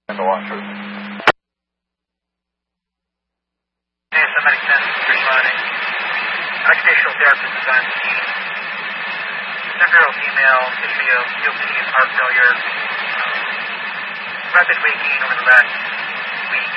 And the watchers. ASM Medic 10, responding. Occupational therapist is on scene. 7-year-old female, history of COPD and heart failure. Rapid waking over the last